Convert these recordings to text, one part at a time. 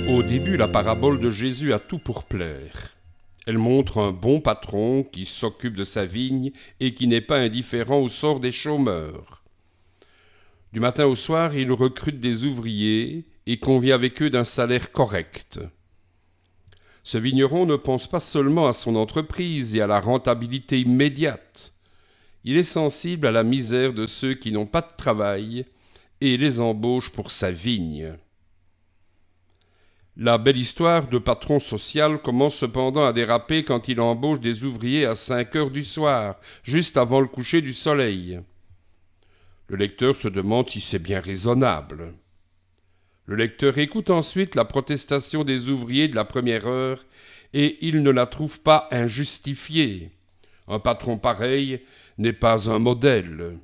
Au début, la parabole de Jésus a tout pour plaire. Elle montre un bon patron qui s'occupe de sa vigne et qui n'est pas indifférent au sort des chômeurs. Du matin au soir, il recrute des ouvriers et convient avec eux d'un salaire correct. Ce vigneron ne pense pas seulement à son entreprise et à la rentabilité immédiate. Il est sensible à la misère de ceux qui n'ont pas de travail et les embauche pour sa vigne. La belle histoire de patron social commence cependant à déraper quand il embauche des ouvriers à 5 heures du soir, juste avant le coucher du soleil. Le lecteur se demande si c'est bien raisonnable. Le lecteur écoute ensuite la protestation des ouvriers de la première heure et il ne la trouve pas injustifiée. Un patron pareil n'est pas un modèle.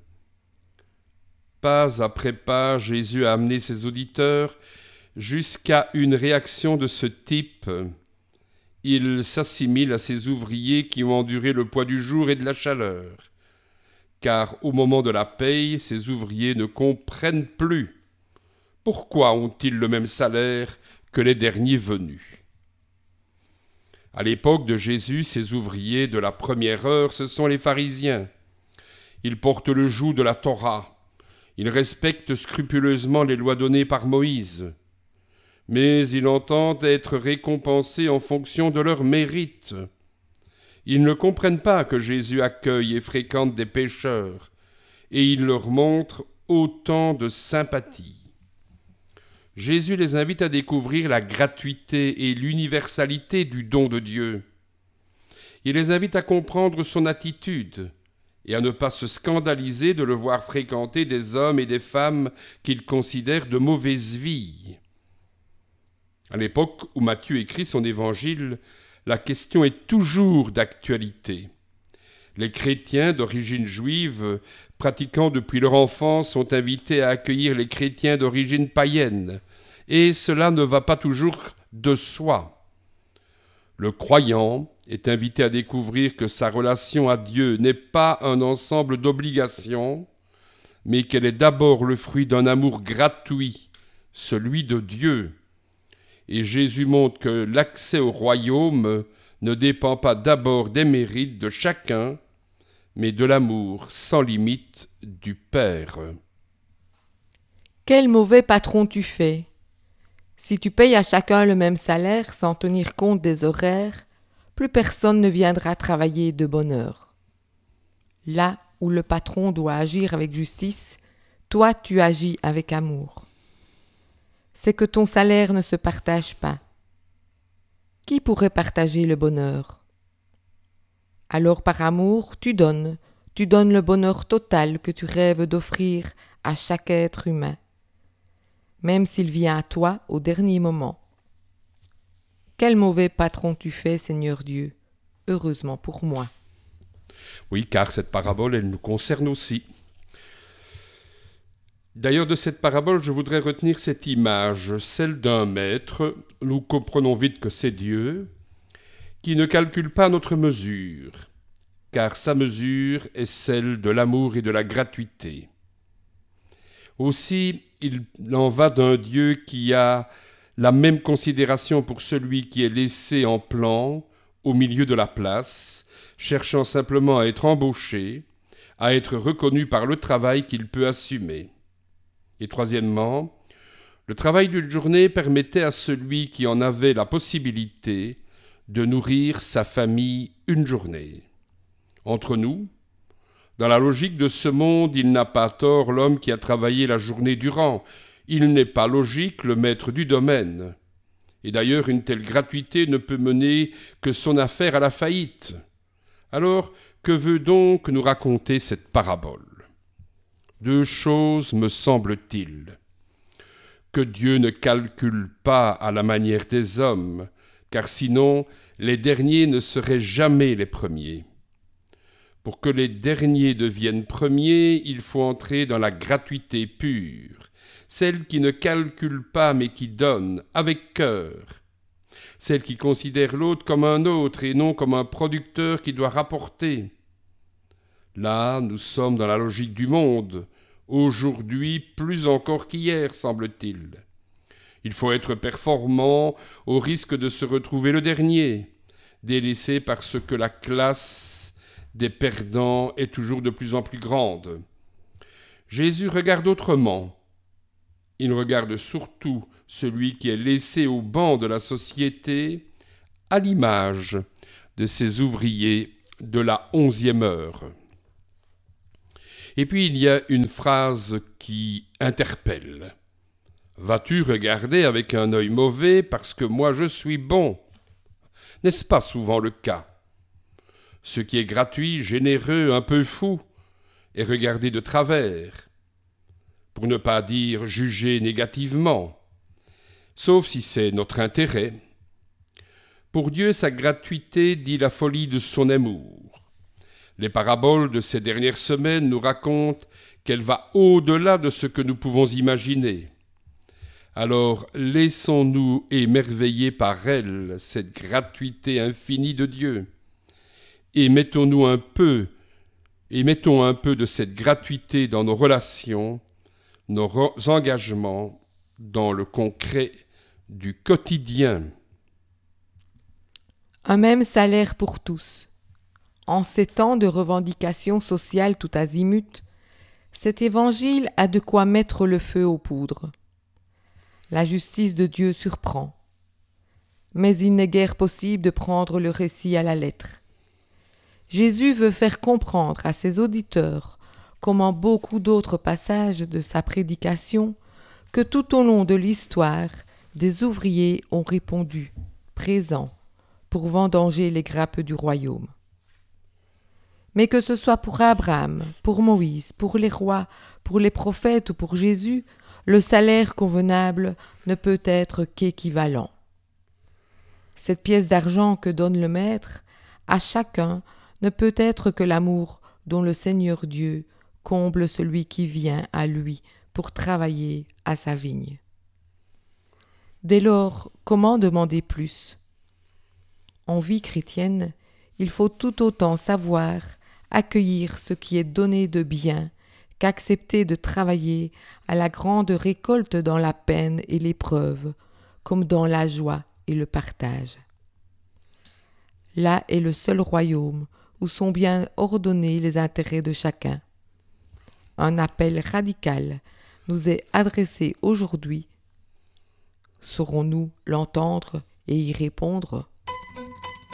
Pas après pas, Jésus a amené ses auditeurs jusqu'à une réaction de ce type. Il s'assimile à ces ouvriers qui ont enduré le poids du jour et de la chaleur. Car au moment de la paye, ces ouvriers ne comprennent plus. Pourquoi ont-ils le même salaire que les derniers venus ? À l'époque de Jésus, ces ouvriers de la première heure, ce sont les pharisiens. Ils portent le joug de la Torah. Ils respectent scrupuleusement les lois données par Moïse. Mais ils entendent être récompensés en fonction de leur mérite. Ils ne comprennent pas que Jésus accueille et fréquente des pécheurs, et il leur montre autant de sympathie. Jésus les invite à découvrir la gratuité et l'universalité du don de Dieu. Il les invite à comprendre son attitude et à ne pas se scandaliser de le voir fréquenter des hommes et des femmes qu'il considère de mauvaise vie. À l'époque où Matthieu écrit son évangile, la question est toujours d'actualité. Les chrétiens d'origine juive, pratiquant depuis leur enfance, sont invités à accueillir les chrétiens d'origine païenne, et cela ne va pas toujours de soi. Le croyant est invité à découvrir que sa relation à Dieu n'est pas un ensemble d'obligations, mais qu'elle est d'abord le fruit d'un amour gratuit, celui de Dieu. Et Jésus montre que l'accès au royaume ne dépend pas d'abord des mérites de chacun, mais de l'amour sans limite du Père. Quel mauvais patron tu fais! Si tu payes à chacun le même salaire sans tenir compte des horaires, plus personne ne viendra travailler de bonne heure. Là où le patron doit agir avec justice, toi tu agis avec amour. C'est que ton salaire ne se partage pas. Qui pourrait partager le bonheur? Alors par amour, tu donnes le bonheur total que tu rêves d'offrir à chaque être humain, même s'il vient à toi au dernier moment. Quel mauvais patron tu fais, Seigneur Dieu, heureusement pour moi. Oui, car cette parabole, elle nous concerne aussi. D'ailleurs, de cette parabole, je voudrais retenir cette image, celle d'un maître, nous comprenons vite que c'est Dieu, qui ne calcule pas notre mesure, car sa mesure est celle de l'amour et de la gratuité. Aussi, il en va d'un Dieu qui a la même considération pour celui qui est laissé en plan au milieu de la place, cherchant simplement à être embauché, à être reconnu par le travail qu'il peut assumer. Et troisièmement, le travail d'une journée permettait à celui qui en avait la possibilité de nourrir sa famille une journée. Entre nous, dans la logique de ce monde, il n'a pas tort l'homme qui a travaillé la journée durant. Il n'est pas logique le maître du domaine. Et d'ailleurs, une telle gratuité ne peut mener que son affaire à la faillite. Alors, que veut donc nous raconter cette parabole ? Deux choses, me semble-t-il. Que Dieu ne calcule pas à la manière des hommes, car sinon les derniers ne seraient jamais les premiers. Pour que les derniers deviennent premiers, il faut entrer dans la gratuité pure, celle qui ne calcule pas mais qui donne avec cœur, celle qui considère l'autre comme un autre et non comme un producteur qui doit rapporter. Là, nous sommes dans la logique du monde, aujourd'hui plus encore qu'hier, semble-t-il. Il faut être performant au risque de se retrouver le dernier, délaissé parce que la classe des perdants est toujours de plus en plus grande. Jésus regarde autrement. Il regarde surtout celui qui est laissé au banc de la société à l'image de ces ouvriers de la 11e heure. Et puis il y a une phrase qui interpelle. Vas-tu regarder avec un œil mauvais parce que moi je suis bon ? N'est-ce pas souvent le cas ? Ce qui est gratuit, généreux, un peu fou, est regardé de travers, pour ne pas dire jugé négativement, sauf si c'est notre intérêt. Pour Dieu, sa gratuité dit la folie de son amour. Les paraboles de ces dernières semaines nous racontent qu'elle va au-delà de ce que nous pouvons imaginer. Alors laissons-nous émerveiller par elle, cette gratuité infinie de Dieu, et mettons un peu de cette gratuité dans nos relations, nos engagements, dans le concret du quotidien. Un même salaire pour tous. En ces temps de revendications sociales tout azimut, cet évangile a de quoi mettre le feu aux poudres. La justice de Dieu surprend. Mais il n'est guère possible de prendre le récit à la lettre. Jésus veut faire comprendre à ses auditeurs, comme en beaucoup d'autres passages de sa prédication, que tout au long de l'histoire, des ouvriers ont répondu, présents, pour vendanger les grappes du royaume. Mais que ce soit pour Abraham, pour Moïse, pour les rois, pour les prophètes ou pour Jésus, le salaire convenable ne peut être qu'équivalent. Cette pièce d'argent que donne le Maître, à chacun, ne peut être que l'amour dont le Seigneur Dieu comble celui qui vient à lui pour travailler à sa vigne. Dès lors, comment demander plus ? En vie chrétienne, il faut tout autant savoir accueillir ce qui est donné de bien qu'accepter de travailler à la grande récolte dans la peine et l'épreuve, comme dans la joie et le partage. Là est le seul royaume où sont bien ordonnés les intérêts de chacun. Un appel radical nous est adressé aujourd'hui. Saurons-nous l'entendre et y répondre ?